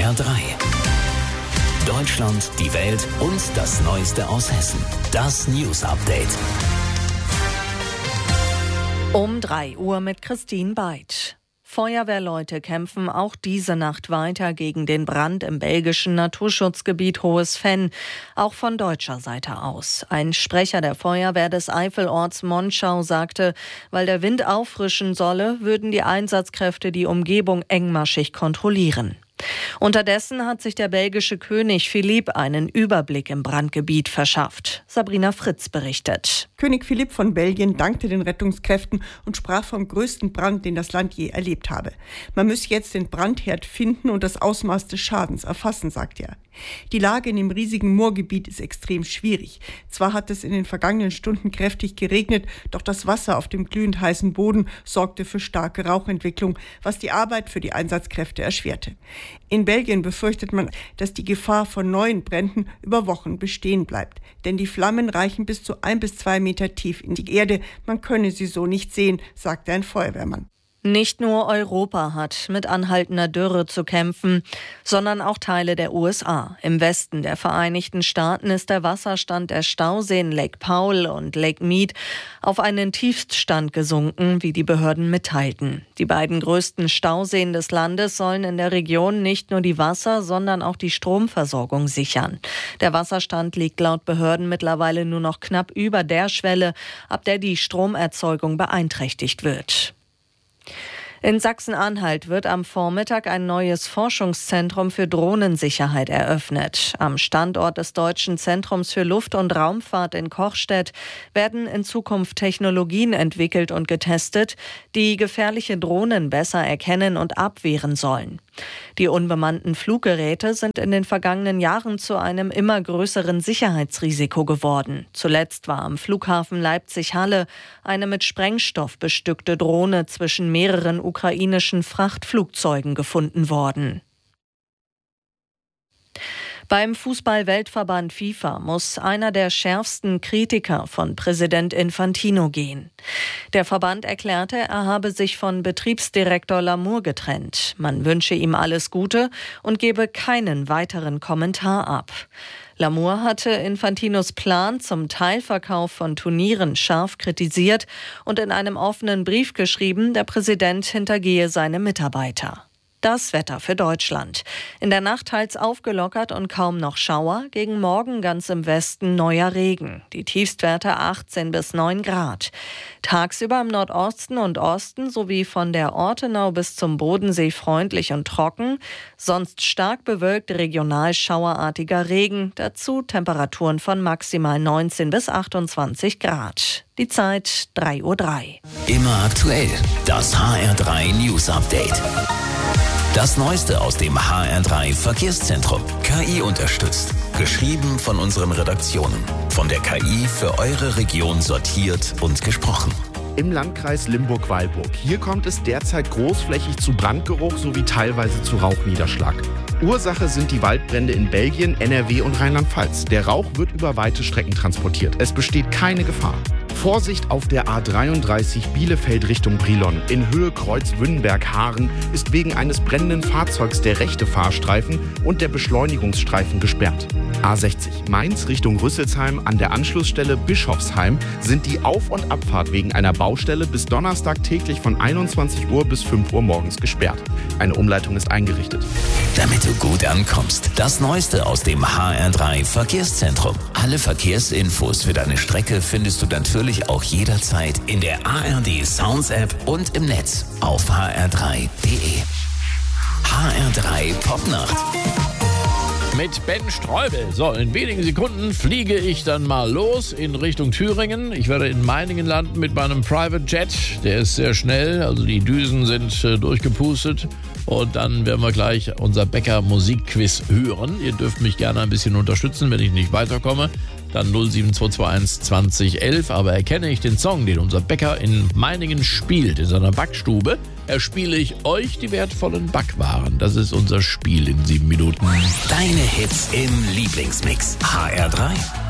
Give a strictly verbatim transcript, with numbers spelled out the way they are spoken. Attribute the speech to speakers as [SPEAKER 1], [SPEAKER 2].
[SPEAKER 1] R drei. Deutschland, die Welt und das Neueste aus Hessen. Das News Update.
[SPEAKER 2] Um drei Uhr mit Christine Beid. Feuerwehrleute kämpfen auch diese Nacht weiter gegen den Brand im belgischen Naturschutzgebiet Hohes Venn, auch von deutscher Seite aus. Ein Sprecher der Feuerwehr des Eifelorts Monschau sagte, weil der Wind auffrischen solle, würden die Einsatzkräfte die Umgebung engmaschig kontrollieren. Unterdessen hat sich der belgische König Philipp einen Überblick im Brandgebiet verschafft. Sabrina Fritz berichtet.
[SPEAKER 3] König Philipp von Belgien dankte den Rettungskräften und sprach vom größten Brand, den das Land je erlebt habe. Man müsse jetzt den Brandherd finden und das Ausmaß des Schadens erfassen, sagt er. Die Lage in dem riesigen Moorgebiet ist extrem schwierig. Zwar hat es in den vergangenen Stunden kräftig geregnet, doch das Wasser auf dem glühend heißen Boden sorgte für starke Rauchentwicklung, was die Arbeit für die Einsatzkräfte erschwerte. In Belgien befürchtet man, dass die Gefahr von neuen Bränden über Wochen bestehen bleibt. Denn die Flammen reichen bis zu ein bis zwei Meter tief in die Erde. Man könne sie so nicht sehen, sagte ein Feuerwehrmann.
[SPEAKER 2] Nicht nur Europa hat mit anhaltender Dürre zu kämpfen, sondern auch Teile der U S A. Im Westen der Vereinigten Staaten ist der Wasserstand der Stauseen Lake Powell und Lake Mead auf einen Tiefststand gesunken, wie die Behörden mitteilten. Die beiden größten Stauseen des Landes sollen in der Region nicht nur die Wasser-, sondern auch die Stromversorgung sichern. Der Wasserstand liegt laut Behörden mittlerweile nur noch knapp über der Schwelle, ab der die Stromerzeugung beeinträchtigt wird. In Sachsen-Anhalt wird am Vormittag ein neues Forschungszentrum für Drohnensicherheit eröffnet. Am Standort des Deutschen Zentrums für Luft- und Raumfahrt in Kochstedt werden in Zukunft Technologien entwickelt und getestet, die gefährliche Drohnen besser erkennen und abwehren sollen. Die unbemannten Fluggeräte sind in den vergangenen Jahren zu einem immer größeren Sicherheitsrisiko geworden. Zuletzt war am Flughafen Leipzig-Halle eine mit Sprengstoff bestückte Drohne zwischen mehreren ukrainischen Frachtflugzeugen gefunden worden. Beim Fußball-Weltverband FIFA muss einer der schärfsten Kritiker von Präsident Infantino gehen. Der Verband erklärte, er habe sich von Betriebsdirektor Lamour getrennt. Man wünsche ihm alles Gute und gebe keinen weiteren Kommentar ab. Lamour hatte Infantinos Plan zum Teilverkauf von Turnieren scharf kritisiert und in einem offenen Brief geschrieben, der Präsident hintergehe seine Mitarbeiter. Das Wetter für Deutschland. In der Nacht teils aufgelockert und kaum noch Schauer. Gegen Morgen ganz im Westen neuer Regen. Die Tiefstwerte achtzehn bis neun Grad. Tagsüber im Nordosten und Osten sowie von der Ortenau bis zum Bodensee freundlich und trocken. Sonst stark bewölkt, regional schauerartiger Regen. Dazu Temperaturen von maximal neunzehn bis achtundzwanzig Grad. Die Zeit drei Uhr drei.
[SPEAKER 1] Immer aktuell. Das H R drei News Update. Das Neueste aus dem H R drei Verkehrszentrum. K I unterstützt. Geschrieben von unseren Redaktionen. Von der K I für eure Region sortiert und gesprochen.
[SPEAKER 4] Im Landkreis Limburg-Weilburg. Hier kommt es derzeit großflächig zu Brandgeruch sowie teilweise zu Rauchniederschlag. Ursache sind die Waldbrände in Belgien, N R W und Rheinland-Pfalz. Der Rauch wird über weite Strecken transportiert. Es besteht keine Gefahr. Vorsicht auf der A dreiunddreißig Bielefeld Richtung Brilon. In Höhe Kreuz Wünnenberg-Haaren ist wegen eines brennenden Fahrzeugs der rechte Fahrstreifen und der Beschleunigungsstreifen gesperrt. A sechzig Mainz Richtung Rüsselsheim an der Anschlussstelle Bischofsheim sind die Auf- und Abfahrt wegen einer Baustelle bis Donnerstag täglich von einundzwanzig Uhr bis fünf Uhr morgens gesperrt. Eine Umleitung ist eingerichtet.
[SPEAKER 1] Damit du gut ankommst, das Neueste aus dem H R drei Verkehrszentrum. Alle Verkehrsinfos für deine Strecke findest du natürlich auch jederzeit in der A R D Sounds App und im Netz auf h r drei punkt d e. H R drei Popnacht.
[SPEAKER 5] Mit Ben Streubel. So, in wenigen Sekunden fliege ich dann mal los in Richtung Thüringen. Ich werde in Meiningen landen mit meinem Private Jet. Der ist sehr schnell, also die Düsen sind äh, durchgepustet. Und dann werden wir gleich unser Bäcker Musikquiz hören. Ihr dürft mich gerne ein bisschen unterstützen, wenn ich nicht weiterkomme. Dann null sieben zwei zwei eins zwanzig elf. Aber erkenne ich den Song, den unser Bäcker in Meiningen spielt, in seiner Backstube, erspiele ich euch die wertvollen Backwaren. Das ist unser Spiel in sieben Minuten.
[SPEAKER 1] Deine Hits im Lieblingsmix. H R drei